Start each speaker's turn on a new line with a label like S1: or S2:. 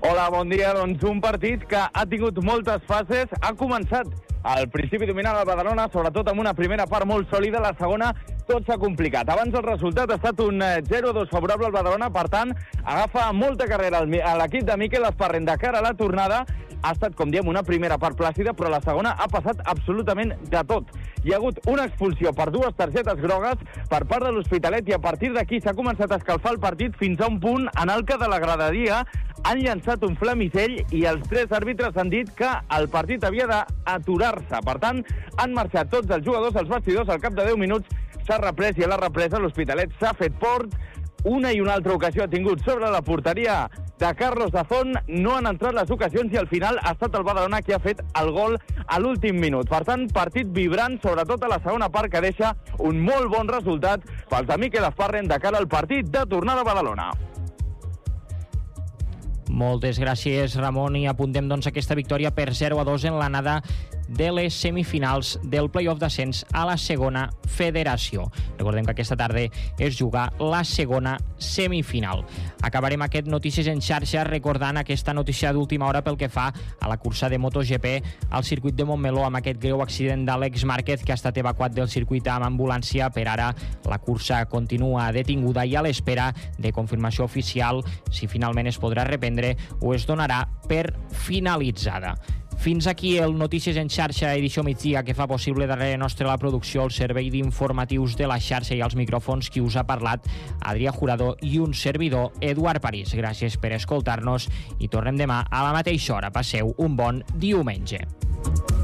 S1: Hola, bon dia. Doncs un partit que ha tingut moltes fases. Ha començat al principi dominant el Badalona, sobretot amb una primera part molt sòlida. La segona tot s'ha complicat. Abans el resultat ha estat un 0-2 favorable al Badalona, per tant, agafa molta carrera a l'equip de Mikel Esparren de cara a la tornada. Ha estat, com diem, una primera part plàcida, però la segona ha passat absolutament de tot. Hi ha hagut una expulsió per 2 targetes grogues per part de l'Hospitalet i a partir d'aquí s'ha començat a escalfar el partit fins a un punt en el que de la graderia han llançat un flamisell i els 3 àrbitres han dit que el partit havia d'aturar-se. Per tant, han marxat tots els jugadors als vestidors al cap de 10 minuts. S'ha reprès i a la represa l'Hospitalet s'ha fet fort. Una i una altra ocasió ha tingut sobre la porteria de Carlos Dazón, no han entrat les ocasions i al final ha estat el Badalona qui ha fet el gol a l'últim minut. Per tant, partit vibrant, sobretot a la segona part, que deixa un molt bon resultat pels de Mikel Esparren de cara al partit de tornada a Badalona.
S2: Moltes gràcies, Ramon, i apuntem doncs aquesta victòria per 0-2 en l'anada de les semifinals del play-off d'ascens a la segona federació. Recordem que aquesta tarda es juga la segona semifinal. Acabarem aquest Notícies en xarxa recordant aquesta notícia d'última hora pel que fa a la cursa de MotoGP al circuit de Montmeló amb aquest greu accident d'Àlex Márquez, que ha estat evacuat del circuit amb ambulància. Per ara la cursa continua detinguda i a l'espera de confirmació oficial si finalment es podrà reprendre o es donarà per finalitzada. Fins aquí el Notícies en xarxa edició migdia, que fa possible darrere nostre la producció, el servei d'informatius de la xarxa i els micròfons. Qui us ha parlat, Adrià Jurado, i un servidor, Eduard París. Gràcies per escoltar-nos i tornem demà a la mateixa hora. Passeu un bon diumenge.